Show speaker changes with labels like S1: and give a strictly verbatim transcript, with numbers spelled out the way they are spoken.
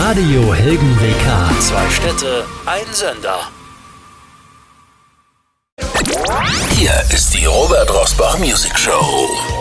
S1: Radio Helgen W K. Zwei Städte, ein Sender.
S2: Hier ist die Robert Rosbach Music Show.